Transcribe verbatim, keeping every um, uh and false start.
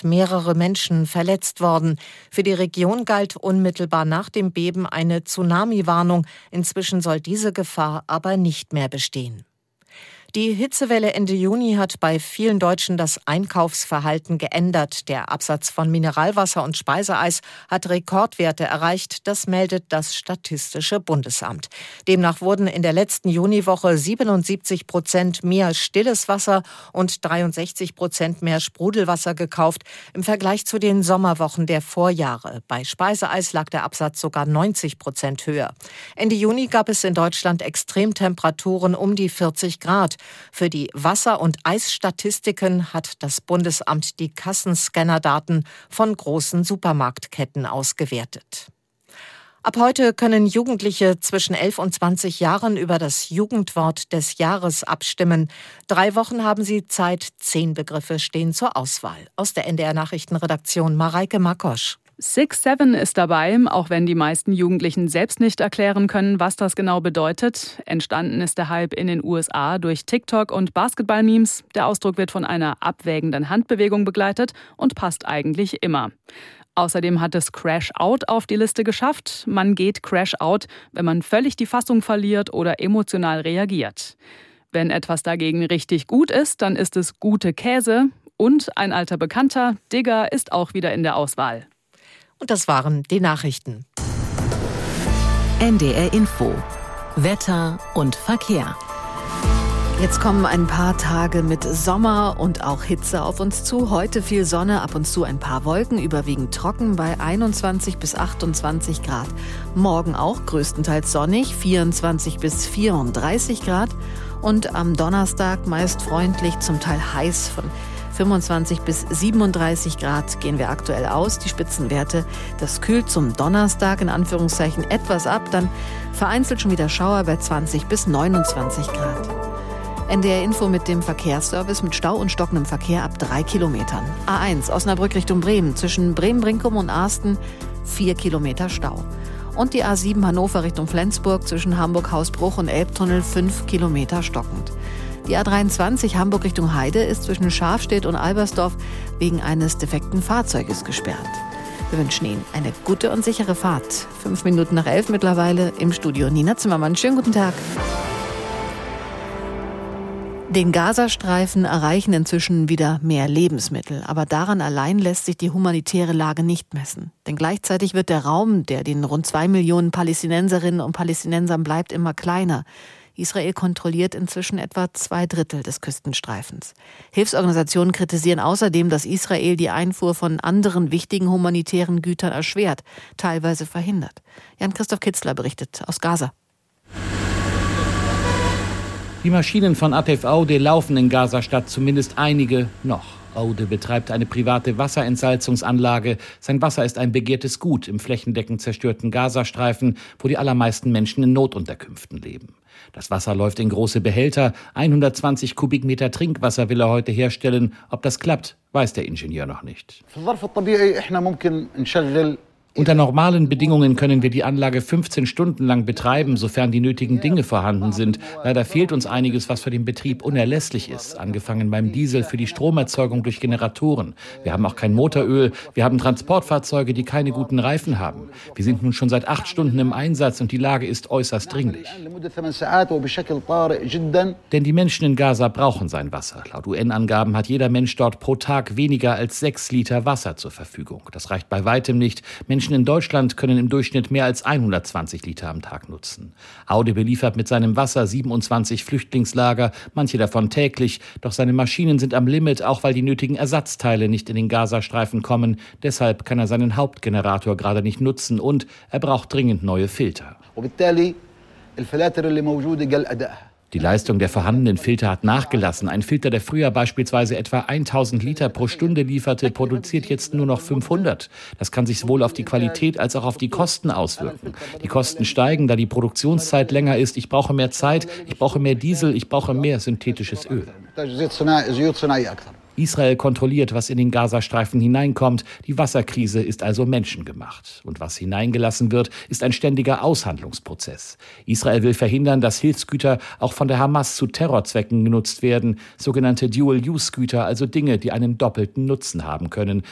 sind mehrere Menschen verletzt worden. Für die Region galt unmittelbar nach dem Beben eine Tsunami-Warnung. Inzwischen soll diese Gefahr aber nicht mehr bestehen. Die Hitzewelle Ende Juni hat bei vielen Deutschen das Einkaufsverhalten geändert. Der Absatz von Mineralwasser und Speiseeis hat Rekordwerte erreicht. Das meldet das Statistische Bundesamt. Demnach wurden in der letzten Juniwoche siebenundsiebzig Prozent mehr stilles Wasser und dreiundsechzig Prozent mehr Sprudelwasser gekauft im Vergleich zu den Sommerwochen der Vorjahre. Bei Speiseeis lag der Absatz sogar neunzig Prozent höher. Ende Juni gab es in Deutschland Extremtemperaturen um die vierzig Grad. Für die Wasser- und Eisstatistiken hat das Bundesamt die Kassenscannerdaten von großen Supermarktketten ausgewertet. Ab heute können Jugendliche zwischen elf und zwanzig Jahren über das Jugendwort des Jahres abstimmen. Drei Wochen haben sie Zeit, zehn Begriffe stehen zur Auswahl. Aus der N D R-Nachrichtenredaktion Mareike Makosch. Six Seven ist dabei, auch wenn die meisten Jugendlichen selbst nicht erklären können, was das genau bedeutet. Entstanden ist der Hype in den U S A durch TikTok und Basketball-Memes. Der Ausdruck wird von einer abwägenden Handbewegung begleitet und passt eigentlich immer. Außerdem hat es Crash Out auf die Liste geschafft. Man geht Crash Out, wenn man völlig die Fassung verliert oder emotional reagiert. Wenn etwas dagegen richtig gut ist, dann ist es gute Käse. Und ein alter Bekannter, Digger, ist auch wieder in der Auswahl. Und das waren die Nachrichten. N D R Info. Wetter und Verkehr. Jetzt kommen ein paar Tage mit Sommer und auch Hitze auf uns zu. Heute viel Sonne, ab und zu ein paar Wolken, überwiegend trocken bei einundzwanzig bis achtundzwanzig Grad. Morgen auch größtenteils sonnig, vierundzwanzig bis vierunddreißig Grad. Und am Donnerstag meist freundlich, zum Teil heiß von fünfundzwanzig bis siebenunddreißig Grad gehen wir aktuell aus. Die Spitzenwerte, das kühlt zum Donnerstag in Anführungszeichen etwas ab. Dann vereinzelt schon wieder Schauer bei zwanzig bis neunundzwanzig Grad. N D R Info mit dem Verkehrsservice mit Stau und stockendem Verkehr ab drei Kilometern. A eins Osnabrück Richtung Bremen. Zwischen Bremen-Brinkum und Arsten vier Kilometer Stau. Und die A sieben Hannover Richtung Flensburg zwischen Hamburg-Hausbruch und Elbtunnel fünf Kilometer stockend. Die A dreiundzwanzig Hamburg Richtung Heide ist zwischen Schafstedt und Albersdorf wegen eines defekten Fahrzeuges gesperrt. Wir wünschen Ihnen eine gute und sichere Fahrt. Fünf Minuten nach elf mittlerweile im Studio Nina Zimmermann. Schönen guten Tag. Den Gazastreifen erreichen inzwischen wieder mehr Lebensmittel. Aber daran allein lässt sich die humanitäre Lage nicht messen. Denn gleichzeitig wird der Raum, der den rund zwei Millionen Palästinenserinnen und Palästinensern bleibt, immer kleiner. Israel kontrolliert inzwischen etwa zwei Drittel des Küstenstreifens. Hilfsorganisationen kritisieren außerdem, dass Israel die Einfuhr von anderen wichtigen humanitären Gütern erschwert, teilweise verhindert. Jan-Christoph Kitzler berichtet aus Gaza. Die Maschinen von A T F Aude laufen in Gazastadt, zumindest einige noch. Aude betreibt eine private Wasserentsalzungsanlage. Sein Wasser ist ein begehrtes Gut im flächendeckend zerstörten Gazastreifen, wo die allermeisten Menschen in Notunterkünften leben. Das Wasser läuft in große Behälter. hundertzwanzig Kubikmeter Trinkwasser will er heute herstellen. Ob das klappt, weiß der Ingenieur noch nicht. Unter normalen Bedingungen können wir die Anlage fünfzehn Stunden lang betreiben, sofern die nötigen Dinge vorhanden sind. Leider fehlt uns einiges, was für den Betrieb unerlässlich ist. Angefangen beim Diesel für die Stromerzeugung durch Generatoren. Wir haben auch kein Motoröl. Wir haben Transportfahrzeuge, die keine guten Reifen haben. Wir sind nun schon seit acht Stunden im Einsatz und die Lage ist äußerst dringlich. Denn die Menschen in Gaza brauchen sein Wasser. Laut U N-Angaben hat jeder Mensch dort pro Tag weniger als sechs Liter Wasser zur Verfügung. Das reicht bei weitem nicht. Menschen in Deutschland können im Durchschnitt mehr als hundertzwanzig Liter am Tag nutzen. Aude beliefert mit seinem Wasser siebenundzwanzig Flüchtlingslager, manche davon täglich. Doch seine Maschinen sind am Limit, auch weil die nötigen Ersatzteile nicht in den Gazastreifen kommen. Deshalb kann er seinen Hauptgenerator gerade nicht nutzen und er braucht dringend neue Filter. Die Leistung der vorhandenen Filter hat nachgelassen. Ein Filter, der früher beispielsweise etwa tausend Liter pro Stunde lieferte, produziert jetzt nur noch fünfhundert. Das kann sich sowohl auf die Qualität als auch auf die Kosten auswirken. Die Kosten steigen, da die Produktionszeit länger ist. Ich brauche mehr Zeit, ich brauche mehr Diesel, ich brauche mehr synthetisches Öl. Israel kontrolliert, was in den Gazastreifen hineinkommt. Die Wasserkrise ist also menschengemacht. Und was hineingelassen wird, ist ein ständiger Aushandlungsprozess. Israel will verhindern, dass Hilfsgüter auch von der Hamas zu Terrorzwecken genutzt werden. Sogenannte Dual-Use-Güter, also Dinge, die einen doppelten Nutzen haben können.